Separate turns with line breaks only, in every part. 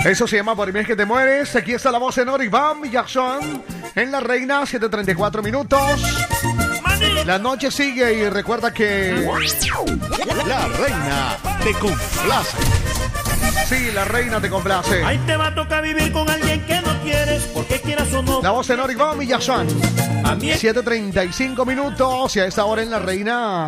Eso se llama Por mi es que te mueres. Aquí está la voz en Iván Villazón en La Reina, 7:34 minutos. La noche sigue y recuerda que
La Reina te complace.
Sí, La Reina te complace.
Ahí te va a tocar vivir con alguien que no quieres, porque quieras o no.
La voz en Iván Villazón.
A mí
7:35 minutos y a esta hora en La Reina.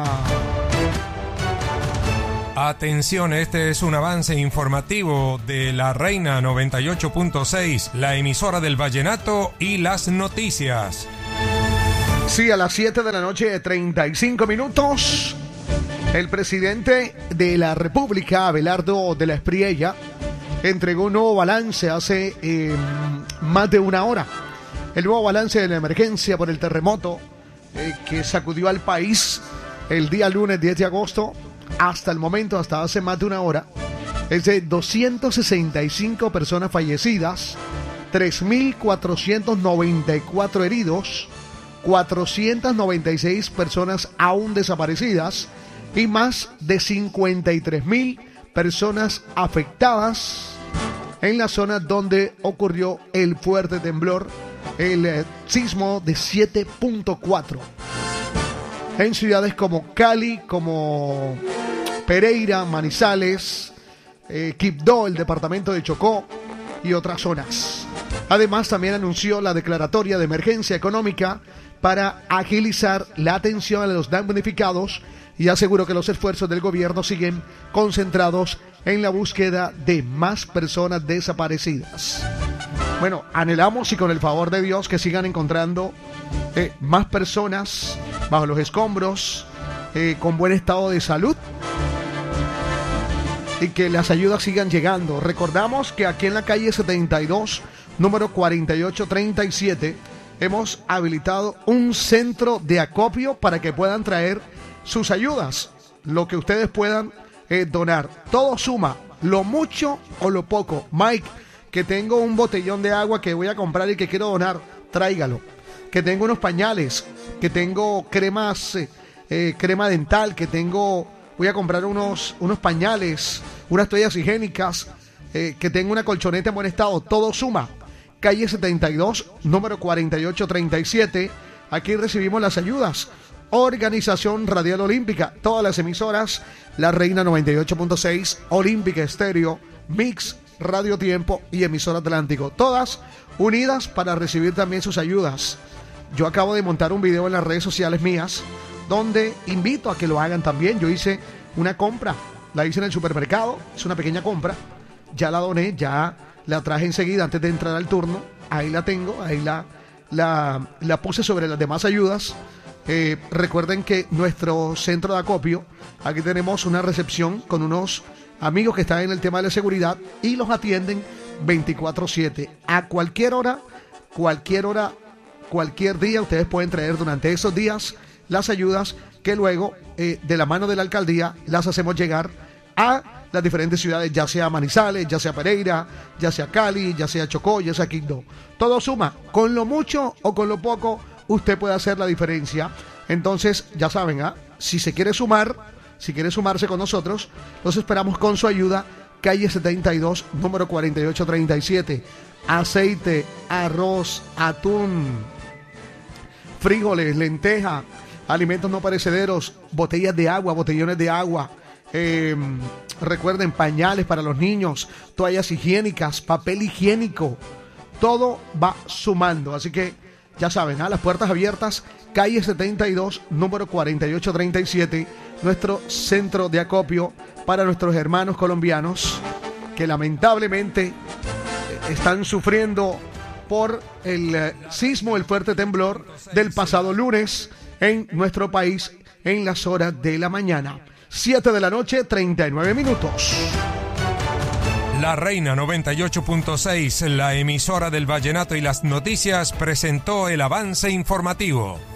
Atención, este es un avance informativo de La Reina 98.6, la emisora del vallenato y las noticias.
Sí, a las 7 de la noche, 35 minutos, el presidente de la República, Abelardo de la Espriella, entregó un nuevo balance hace más de una hora. El nuevo balance de la emergencia por el terremoto que sacudió al país el día lunes 10 de agosto. Hasta el momento, hasta hace más de una hora, es de 265 personas fallecidas, 3.494 heridos, 496 personas aún desaparecidas y más de 53.000 personas afectadas en la zona donde ocurrió el fuerte temblor, el sismo de 7.4. En ciudades como Cali, como Pereira, Manizales, Quibdó, el departamento de Chocó y otras zonas. Además, también anunció la declaratoria de emergencia económica para agilizar la atención a los damnificados y aseguró que los esfuerzos del gobierno siguen concentrados en la búsqueda de más personas desaparecidas. Bueno, anhelamos y con el favor de Dios que sigan encontrando más personas bajo los escombros, con buen estado de salud y que las ayudas sigan llegando. Recordamos que aquí en la calle 72, número 4837, hemos habilitado un centro de acopio para que puedan traer sus ayudas, lo que ustedes puedan donar. Todo suma, lo mucho o lo poco. Mike, que tengo un botellón de agua que voy a comprar y que quiero donar, tráigalo. Que tengo unos pañales, que tengo cremas, crema dental, que tengo, voy a comprar unos pañales, unas toallas higiénicas, que tengo una colchoneta en buen estado. Todo suma. Calle 72, número 4837. Aquí recibimos las ayudas. Organización Radial Olímpica, todas las emisoras, La Reina 98.6, Olímpica Estéreo, Mix, Radio Tiempo y Emisora Atlántico, todas unidas para recibir también sus ayudas. Yo acabo de montar un video en las redes sociales mías donde invito a que lo hagan también. Yo hice una compra, la hice en el supermercado, es una pequeña compra, ya la doné, ya la traje enseguida antes de entrar al turno, ahí la tengo, ahí la puse sobre las demás ayudas. Recuerden que nuestro centro de acopio, aquí tenemos una recepción con unos amigos que están en el tema de la seguridad y los atienden 24/7. A cualquier hora, cualquier día, ustedes pueden traer durante esos días las ayudas que luego, de la mano de la alcaldía, las hacemos llegar a las diferentes ciudades, ya sea Manizales, ya sea Pereira, ya sea Cali, ya sea Chocó, ya sea Quibdó. Todo suma, con lo mucho o con lo poco, usted puede hacer la diferencia. Entonces, ya saben, si se quiere sumar, si quiere sumarse con nosotros, los esperamos con su ayuda. Calle 72, número 4837. Aceite, arroz, atún, frijoles, lenteja, alimentos no perecederos, botellas de agua, botellones de agua. Recuerden, pañales para los niños, toallas higiénicas, papel higiénico. Todo va sumando. Así que ya saben, las puertas abiertas, calle 72, número 4837, nuestro centro de acopio para nuestros hermanos colombianos que lamentablemente están sufriendo por el sismo, el fuerte temblor del pasado lunes en nuestro país en las horas de la mañana. 7 de la noche, 39 minutos.
La Reina 98.6, la emisora del vallenato y las noticias, presentó el avance informativo.